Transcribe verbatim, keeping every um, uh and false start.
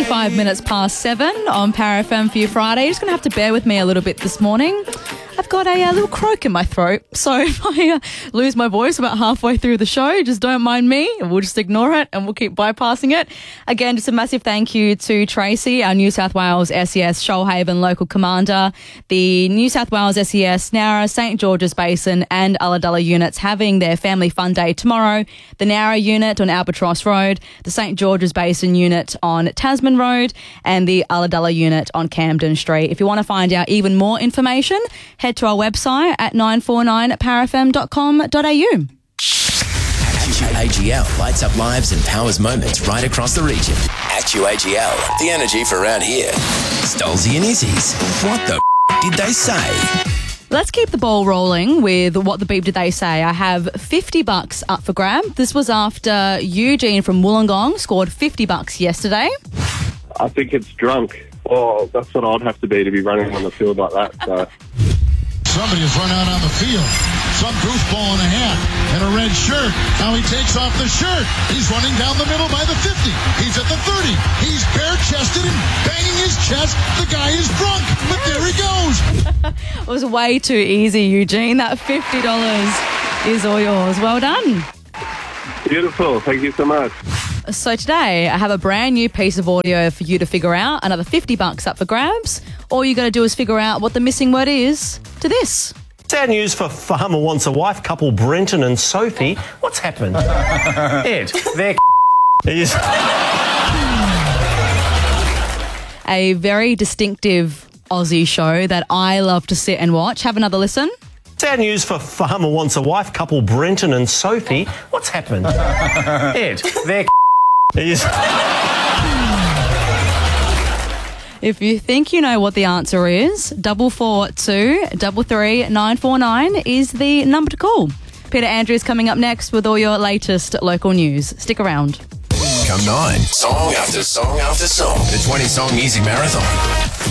twenty-five minutes past seven on Power F M for you Friday. You're just going to have to bear with me a little bit this morning. I've got a, a little croak in my throat, so if I uh, lose my voice about halfway through the show, just don't mind me. We'll just ignore it and we'll keep bypassing it. Again, just a massive thank you to Tracy, our New South Wales S E S Shoalhaven local commander, the New South Wales S E S Nowra, St George's Basin and Ulladulla units having their family fun day tomorrow. The Nowra unit on Albatross Road, the St George's Basin unit on Tasman Road and the Ulladulla unit on Camden Street. If you want to find out even more information, head to our website at nine four nine power f m dot com dot a u. Actu A G L lights up lives and powers moments right across the region. Actu A G L, the energy for around here. Stolzy and Izzy's. What the f- did they say? Let's keep the ball rolling with what the beep did they say. I have fifty bucks up for grab. This was after Eugene from Wollongong scored fifty bucks yesterday. I think it's drunk. Well, that's what I'd have to be to be running on the field like that. So. Somebody has run out on the field. Some goofball in a hat and a red shirt. Now he takes off the shirt. He's running down the middle by the fifty. He's at the thirty. He's bare-chested and banging his chest. The guy is drunk, but there he goes. It was way too easy, Eugene. That fifty dollars is all yours. Well done. Beautiful. Thank you so much. So today I have a brand new piece of audio for you to figure out. Another fifty bucks up for grabs. All you got to do is figure out what the missing word is to this. Sad news for Farmer Wants a Wife couple Brenton and Sophie. What's happened? Ed, they're is a very distinctive Aussie show that I love to sit and watch. Have another listen. Sad news for Farmer Wants a Wife couple Brenton and Sophie. What's happened? Ed, they're is If you think you know what the answer is, double four two double three nine four nine is the number to call. Peter Andrews coming up next with all your latest local news. Stick around. Come nine. Song after song after song. The twenty song Easy Marathon.